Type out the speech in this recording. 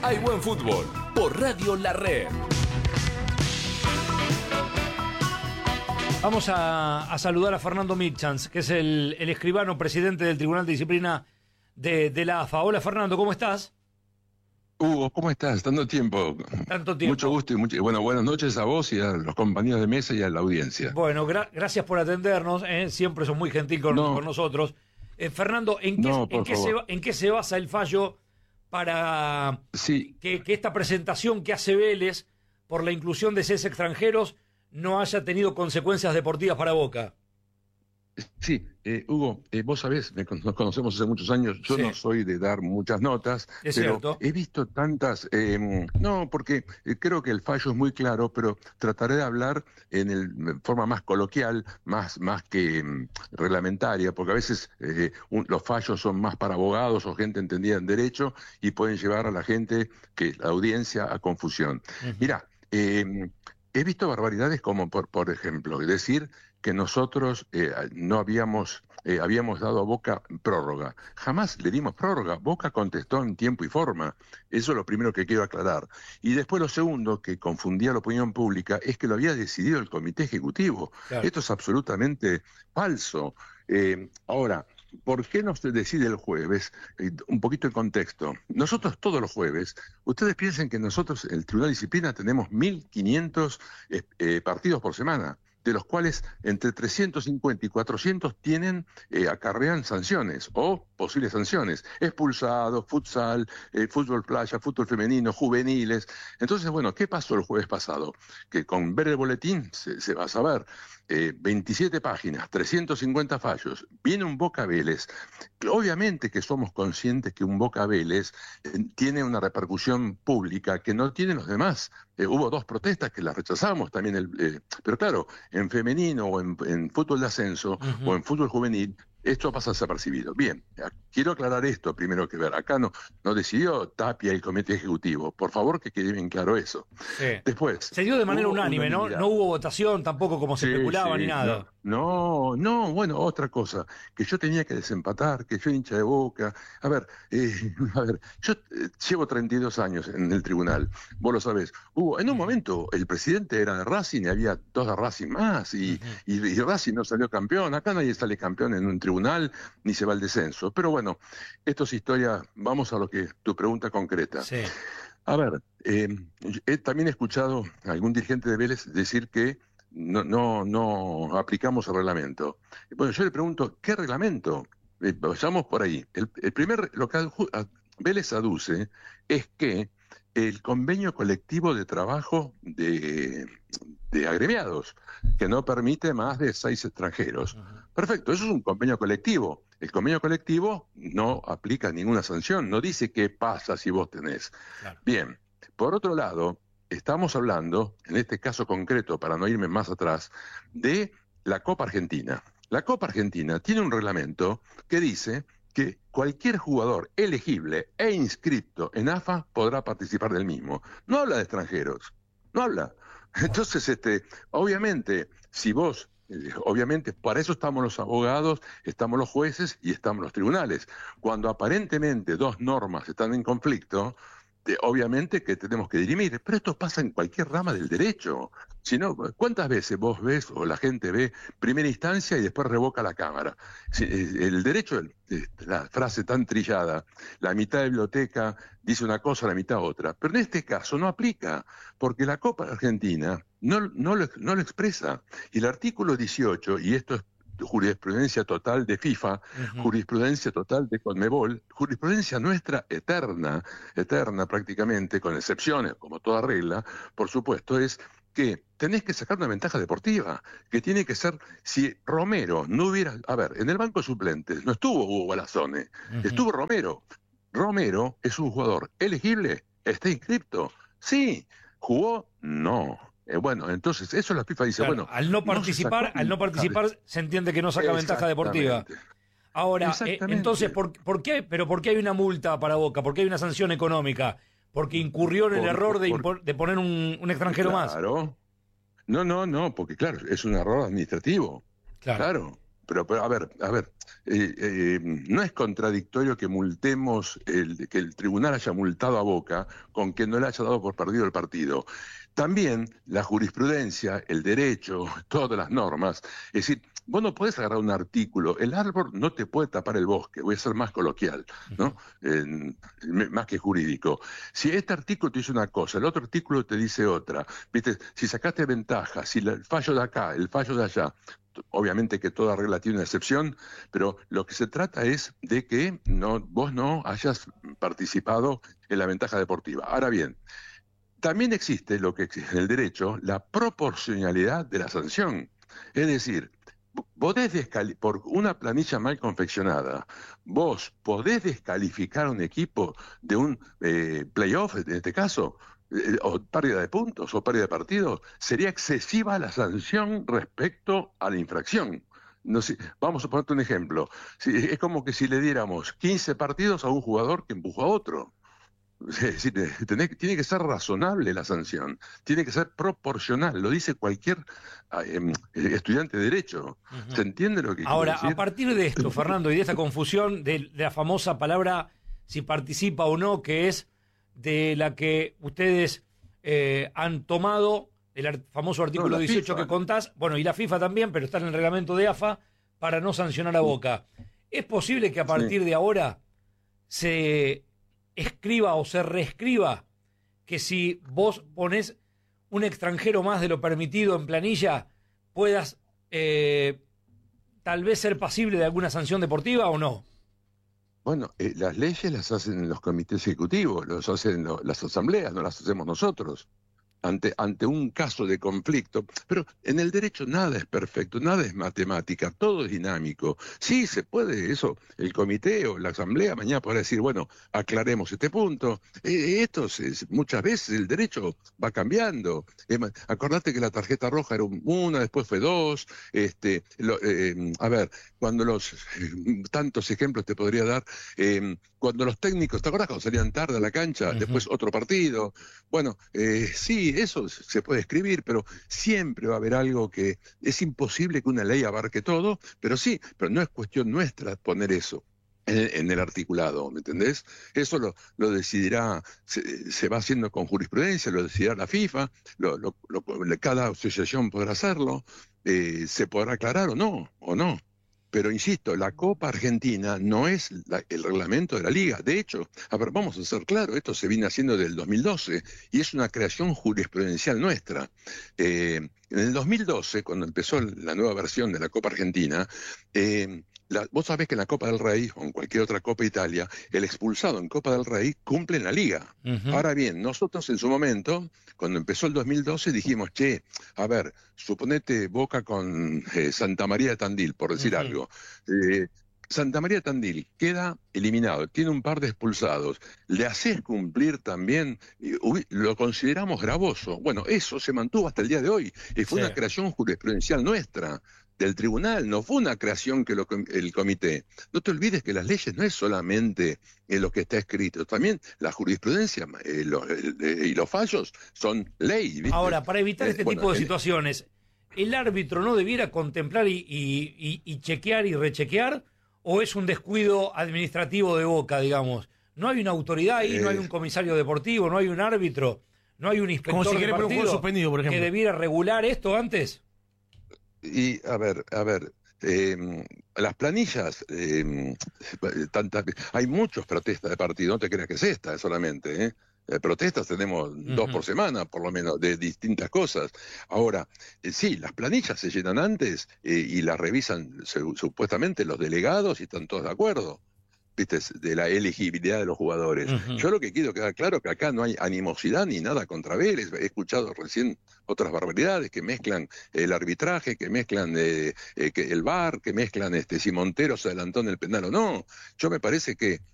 Hay buen fútbol por Radio La Red. Vamos a saludar a Fernando Mitchans, que es el escribano presidente del Tribunal de Disciplina de la AFA. Hola Fernando, ¿cómo estás? Hugo, ¿cómo estás? Tanto tiempo. Mucho gusto y buenas noches a vos y a los compañeros de mesa y a la audiencia. Bueno, gracias por atendernos, siempre son muy gentil con nosotros. Fernando, ¿en qué se basa el fallo para que esta presentación que hace Vélez por la inclusión de 6 extranjeros no haya tenido consecuencias deportivas para Boca? Sí, Hugo, vos sabés, nos conocemos hace muchos años, yo no soy de dar muchas notas, pero cierto. He visto tantas, porque creo que el fallo es muy claro, pero trataré de hablar en forma más coloquial, más que reglamentaria, porque a veces los fallos son más para abogados o gente entendida en derecho y pueden llevar a la gente, la audiencia, a confusión. Uh-huh. Mirá, he visto barbaridades como, por ejemplo, decir que nosotros no habíamos dado a Boca prórroga. Jamás le dimos prórroga. Boca contestó en tiempo y forma. Eso es lo primero que quiero aclarar. Y después lo segundo, que confundía la opinión pública, es que lo había decidido el Comité Ejecutivo. Claro. Esto es absolutamente falso. Ahora, ¿por qué no se decide el jueves? Un poquito de contexto. Nosotros todos los jueves, ustedes piensen que nosotros, el Tribunal de Disciplina, tenemos 1.500 partidos por semana, de los cuales entre 350 y 400 acarrean sanciones o posibles sanciones. Expulsados, futsal, fútbol playa, fútbol femenino, juveniles. Entonces, bueno, ¿qué pasó el jueves pasado? Que con ver el boletín se va a saber. 27 páginas, 350 fallos, viene un Boca Vélez. Obviamente que somos conscientes que un Boca Vélez tiene una repercusión pública que no tienen los demás. Hubo 2 protestas que las rechazamos también, pero claro, en femenino o en fútbol de ascenso o en fútbol juvenil, esto pasa desapercibido. Bien, quiero aclarar esto primero que ver. Acá no decidió Tapia y el Comité Ejecutivo. Por favor, que quede bien claro eso. Sí. Después. Se dio de manera unánime, ¿no? No hubo votación tampoco como se especulaba ni nada. No, bueno, otra cosa. Que yo tenía que desempatar, que yo hincha de Boca. A ver, yo llevo 32 años en el tribunal. Vos lo sabés. En un momento el presidente era de Racing y había 2 de Racing más. Y Racing no salió campeón. Acá nadie sale campeón en un tribunal ni se va al descenso. Pero bueno, esto es historia. Vamos a tu pregunta concreta. Sí. A ver, también he escuchado a algún dirigente de Vélez decir que no aplicamos el reglamento. Bueno, yo le pregunto, ¿qué reglamento? Vayamos por ahí. Lo que Vélez aduce es que el convenio colectivo de trabajo de agremiados, que no permite más de 6 extranjeros. Uh-huh. Perfecto, eso es un convenio colectivo. El convenio colectivo no aplica ninguna sanción, no dice qué pasa si vos tenés. Claro. Bien, por otro lado, estamos hablando, en este caso concreto, para no irme más atrás, de la Copa Argentina. La Copa Argentina tiene un reglamento que dice que cualquier jugador elegible e inscripto en AFA podrá participar del mismo. No habla de extranjeros, no habla. Entonces, obviamente, obviamente, para eso estamos los abogados, estamos los jueces y estamos los tribunales. Cuando aparentemente 2 normas están en conflicto, obviamente que tenemos que dirimir, pero esto pasa en cualquier rama del derecho. Si no, ¿cuántas veces vos ves o la gente ve primera instancia y después revoca la Cámara? El derecho, la frase tan trillada, la mitad de biblioteca dice una cosa, la mitad otra, pero en este caso no aplica, porque la Copa Argentina no lo expresa. Y el artículo 18, y esto es jurisprudencia total de FIFA, jurisprudencia total de Conmebol, jurisprudencia nuestra eterna prácticamente, con excepciones, como toda regla, por supuesto, es que tenés que sacar una ventaja deportiva, que tiene que ser, si Romero no hubiera, en el banco de suplentes no estuvo Hugo Balazone, estuvo Romero. Romero es un jugador elegible, está inscripto, sí, jugó, no. Bueno, entonces eso la FIFA dice, claro, al no participar se entiende que no saca ventaja deportiva. Ahora, entonces, ¿por qué hay una multa para Boca? ¿Por qué hay una sanción económica? Porque incurrió en el error de poner un extranjero más. Claro. No, porque claro, es un error administrativo. Claro. Pero a ver, no es contradictorio que multemos, que el tribunal haya multado a Boca con que no le haya dado por perdido el partido. También la jurisprudencia, el derecho, todas las normas, es decir, vos no podés agarrar un artículo, el árbol no te puede tapar el bosque, voy a ser más coloquial, ¿no? Más que jurídico. Si este artículo te dice una cosa, el otro artículo te dice otra, ¿viste? Si sacaste ventaja, si el fallo de acá, el fallo de allá, obviamente que toda regla tiene una excepción, pero lo que se trata es de que vos no hayas participado en la ventaja deportiva. Ahora bien, también existe lo que existe en el derecho, la proporcionalidad de la sanción. Es decir, por una planilla mal confeccionada, vos podés descalificar a un equipo de un playoff, en este caso, o pérdida de puntos, o pérdida de partidos. Sería excesiva la sanción respecto a la infracción. No sé, vamos a ponerte un ejemplo. Es como que si le diéramos 15 partidos a un jugador que empujó a otro. Sí, tiene que ser razonable la sanción, tiene que ser proporcional, lo dice cualquier estudiante de Derecho. ¿Se entiende lo que Ahora, quiero decir? A partir de esto, Fernando, y de esta confusión de la famosa palabra si participa o no, que es de la que ustedes han tomado, el famoso artículo 18 FIFA que contás, bueno, y la FIFA también, pero está en el reglamento de AFA, para no sancionar a Boca. ¿Es posible que a partir de ahora se escriba o se reescriba que si vos ponés un extranjero más de lo permitido en planilla, puedas tal vez ser pasible de alguna sanción deportiva o no? Bueno, las leyes las hacen los comités ejecutivos, las hacen las asambleas, no las hacemos nosotros. Ante un caso de conflicto, pero en el derecho nada es perfecto, nada es matemática, todo es dinámico. Sí, se puede eso, el comité o la asamblea mañana podrá decir, bueno, aclaremos este punto. Muchas veces el derecho va cambiando. Acordate que la tarjeta roja era una, después fue dos. Cuando tantos ejemplos te podría dar, cuando los técnicos, ¿te acordás cuando salían tarde a la cancha? Después otro partido. Bueno, sí, eso se puede escribir, pero siempre va a haber algo que es imposible que una ley abarque todo, pero sí, pero no es cuestión nuestra poner eso en el articulado, ¿me entendés? Eso lo decidirá, se va haciendo con jurisprudencia, lo decidirá la FIFA, cada asociación podrá hacerlo, se podrá aclarar o no. Pero insisto, la Copa Argentina no es el reglamento de la Liga. De hecho, vamos a ser claros, esto se viene haciendo desde el 2012 y es una creación jurisprudencial nuestra. En el 2012, cuando empezó la nueva versión de la Copa Argentina, vos sabés que en la Copa del Rey o en cualquier otra Copa Italia, el expulsado en Copa del Rey cumple en la Liga. Ahora bien, nosotros en su momento, cuando empezó el 2012, dijimos, suponete Boca con Santa María de Tandil, por decir algo. Santa María de Tandil queda eliminado, tiene un par de expulsados, le haces cumplir también, lo consideramos gravoso. Bueno, eso se mantuvo hasta el día de hoy, y fue una creación jurisprudencial nuestra, del tribunal, no fue una creación que el comité. No te olvides que las leyes no es solamente lo que está escrito, también la jurisprudencia y los fallos son ley, ¿viste? Ahora, para evitar este tipo de situaciones, ¿el árbitro no debiera contemplar y chequear y rechequear? ¿O es un descuido administrativo de Boca, digamos? ¿No hay una autoridad ahí, no hay un comisario deportivo, no hay un árbitro, no hay un inspector de partido suspendido, por ejemplo, que debiera regular esto antes? Y las planillas, hay muchas protestas de partido, no te creas que es esta solamente, protestas tenemos 2 por semana, por lo menos, de distintas cosas. Ahora, sí, las planillas se llenan antes y las revisan supuestamente los delegados y están todos de acuerdo, ¿viste? De la elegibilidad de los jugadores. Yo lo que quiero quedar claro es que acá no hay animosidad ni nada contra Vélez. He escuchado recién otras barbaridades que mezclan el arbitraje, que mezclan que el VAR, que mezclan si Montero se adelantó en el penal o no. Yo me parece que